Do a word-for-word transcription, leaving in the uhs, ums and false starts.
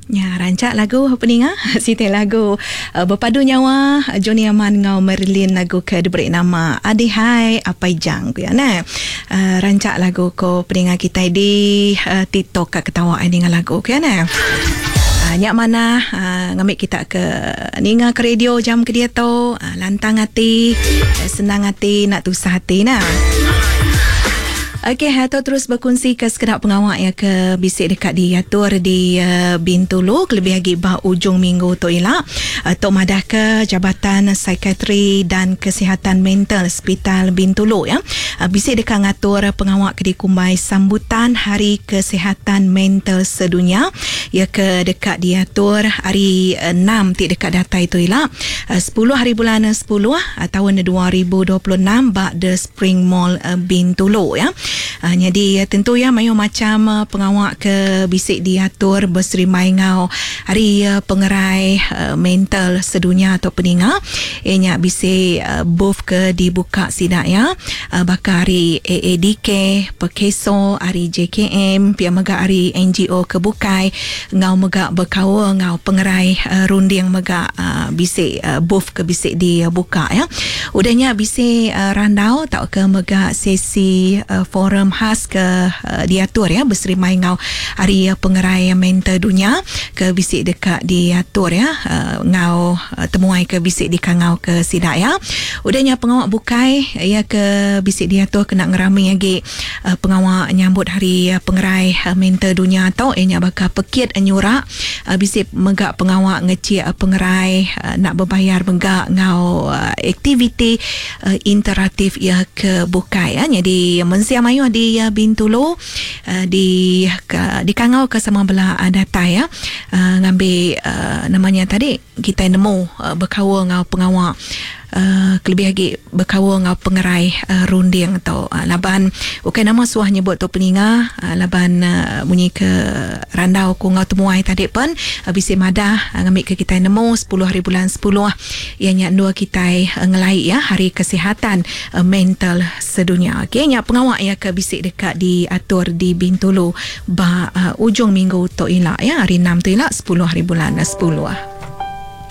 Ya, rancak lagu apa ni ah? Siti lagu uh, berpadu nyawa Joni Aman ngau Merlin lagu ke diberi nama Adihai Apai Jang ku ya nah. Uh, rancak lagu ko peningat kita di uh, TikTok kat ketawa dengan lagu ku ya nah. Uh, nyak mana uh, ngambil kita ke ninga ke radio jam ke dia tu uh, lantang hati, uh, senang hati, nak tusah hati nah. Okey, atau terus berkongsi ke sekedar pengawak ya ke bisik dekat di atur di uh, Bintulu lebih lagi bah ujung minggu tu ialah uh, Tok Madah ke Jabatan Psikiatri dan Kesihatan Mental Hospital Bintulu ya. Uh, bisik dekat ngatur pengawak ke di Kumbai sambutan Hari Kesihatan Mental Sedunia ya ke dekat diatur hari enam ti dekat data itu ialah uh, sepuluh hari bulan sepuluh uh, tahun dua ribu dua puluh enam bak The Spring Mall uh, Bintulu ya. Uh, jadi uh, tentu ya mayu macam uh, pengawak ke bisik diatur berserimai ngau hari uh, pengerai uh, mental sedunia atau peninga ianya bisik uh, booth ke dibuka sidak ya uh, bakal hari A A D K Pekeso hari J K M pia mega hari N G O kebukai ngau mega berkawa ngau pengerai uh, runding mega uh, bisik uh, booth ke bisik dibuka ya udahnya bisik uh, randau tak ke mega sesi uh, forum khas ke uh, diatur ya berserimai ngau hari uh, pengerai mental dunia ke bisik dekat diatur ya uh, ngau uh, temuai ke bisik di kangau ke sidak ya udahnya pengawak bukai ya ke bisik diatur kena ngerami lagi uh, pengawak nyambut hari uh, pengerai uh, mental dunia tau ianya bakal pekit nyurak uh, bisik megak pengawak ngecik uh, pengerai uh, nak berbayar megak ngau uh, aktiviti uh, interaktif ya ke bukai ya jadi mensia mayu di uh, Bintulu uh, di uh, di kangau ke sama belah uh, data ya uh, ngambil uh, namanya tadi kita nemu uh, berkawa ngau pengawak Uh, kelebih lagi berkawa ngau pengerai uh, runding atau uh, laban bukan nama suah nyebut tu peninga uh, laban uh, bunyi ke randau ku ngau temuai tadi pun uh, bisik madah uh, ngambil ke kita nemu sepuluh hari bulan sepuluh ianya dua kita uh, ngelai ya hari kesihatan uh, mental sedunia. Okey nya pengawak ya ke bisik dekat diatur di Bintulu ba uh, ujung minggu tu ialah ya hari enam tu ialah sepuluh hari bulan sepuluh.